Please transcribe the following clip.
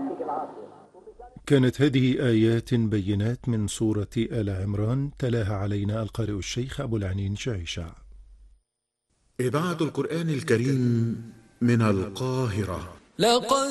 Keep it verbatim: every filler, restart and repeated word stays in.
كانت هذه آيات بينات من سورة آل عمران، تلاها علينا القارئ الشيخ أبو العنين شعيشع. إذاعة القرآن الكريم من القاهرة. لقد